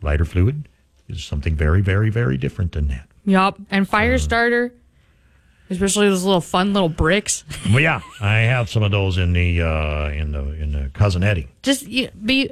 Lighter fluid is something very, very, very different than that. Yup. And fire starter, especially those little fun little bricks. Well, yeah, I have some of those in the Cousin Eddie. Just be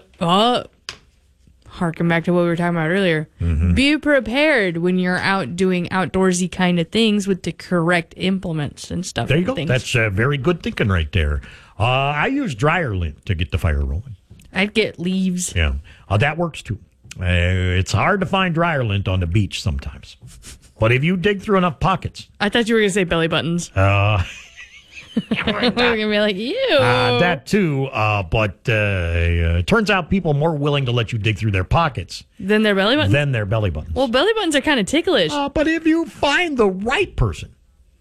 harken back to what we were talking about earlier. Mm-hmm. Be prepared when you're out doing outdoorsy kind of things with the correct implements and stuff. There you go. Things. That's very good thinking right there. I use dryer lint to get the fire rolling. I'd get leaves. Yeah, that works too. It's hard to find dryer lint on the beach sometimes. But if you dig through enough pockets. I thought you were going to say belly buttons. We're going to be like, ew. That too. But it turns out people are more willing to let you dig through their pockets than their belly buttons? Than their belly buttons. Well, belly buttons are kind of ticklish. But if you find the right person,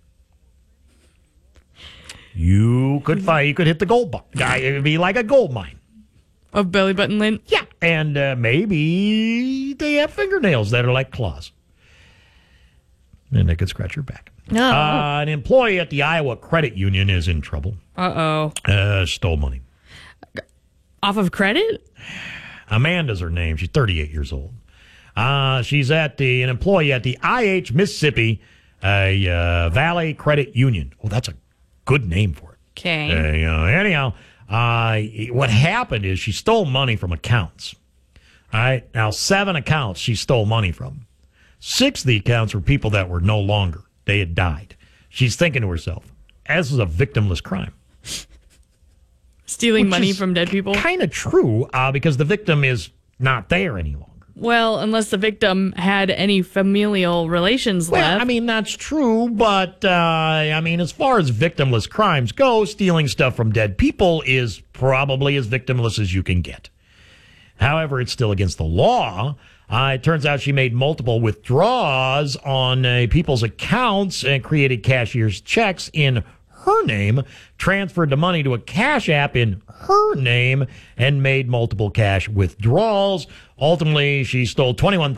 you could hit the gold guy. It would be like a gold mine. Of belly button lint? Yeah. And maybe they have fingernails that are like claws. And they could scratch your back. No. An employee at the Iowa Credit Union is in trouble. Uh-oh. Stole money. Off of credit? Amanda's her name. She's 38 years old. She's an employee at the IH Mississippi Valley Credit Union. Oh, that's a good name for it. Okay. Anyhow, what happened is she stole money from accounts. All right. Now, 7 accounts she stole money from. 6 of the accounts were people that were no longer. They had died. She's thinking to herself, this is a victimless crime. Stealing money from dead people? Kind of true, because the victim is not there any longer. Well, unless the victim had any familial relations left. I mean, that's true, but, as far as victimless crimes go, stealing stuff from dead people is probably as victimless as you can get. However, it's still against the law. It turns out she made multiple withdrawals on people's accounts and created cashier's checks in her name, transferred the money to a Cash App in her name, and made multiple cash withdrawals. Ultimately, she stole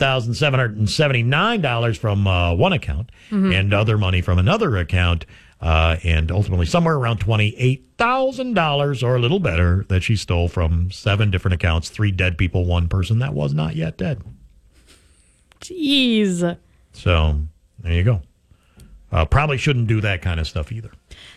$21,779 from one account and other money from another account, and ultimately somewhere around $28,000 or a little better that she stole from 7 different accounts, 3 dead people, 1 person that was not yet dead. Jeez. So, there you go. Probably shouldn't do that kind of stuff either.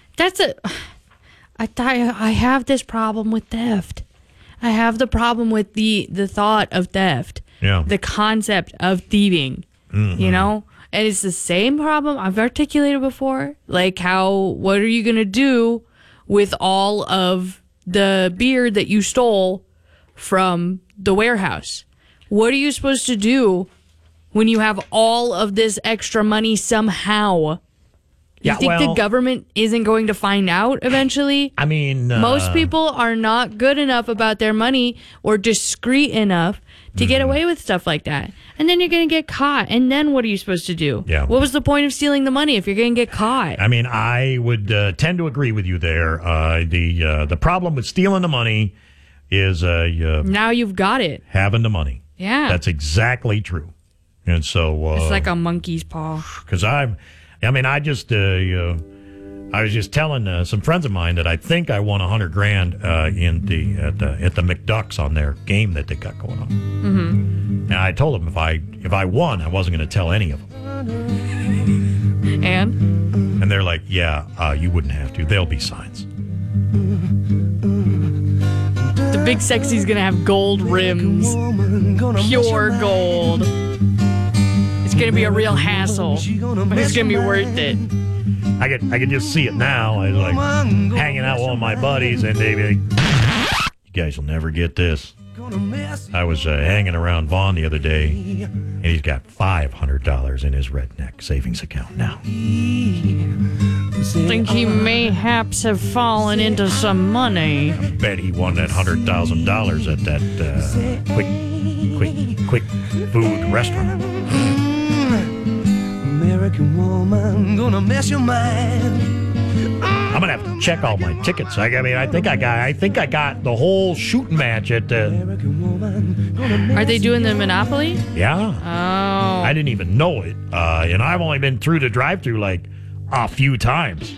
I have this problem with theft. I have the problem with the thought of theft. Yeah. The concept of thieving. Mm-hmm. You know? And it's the same problem I've articulated before. Like what are you going to do with all of the beer that you stole from the warehouse? What are you supposed to do when you have all of this extra money somehow? You think the government isn't going to find out eventually? I mean... most people are not good enough about their money or discreet enough to get away with stuff like that. And then you're going to get caught. And then what are you supposed to do? Yeah. What was the point of stealing the money if you're going to get caught? I mean, I would tend to agree with you there. The problem with stealing the money is... now you've got it. Having the money. Yeah. That's exactly true. And so... it's like a monkey's paw. Because I was just telling some friends of mine that I think I won $100,000 at the McDucks on their game that they got going on. Mm-hmm. And I told them if I won, I wasn't going to tell any of them. And they're like, yeah, you wouldn't have to. There'll be signs. The big sexy's going to have gold rims, pure gold. It's going to be a real hassle, but it's going to be worth it. I could just see it now. I was like hanging out with all my buddies, and they'd be like, you guys will never get this. I was hanging around Vaughn the other day, and he's got $500 in his redneck savings account now. Think he mayhaps have fallen into some money. I bet he won that $100,000 at that quick food restaurant. American woman, gonna mess your mind. I'm gonna have to check all my tickets. I think I got the whole shooting match at the. Are they doing the Monopoly? Yeah. Oh. I didn't even know it, and I've only been through the drive-thru like a few times.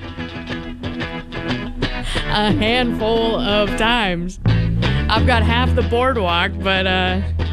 A handful of times. I've got half the boardwalk, but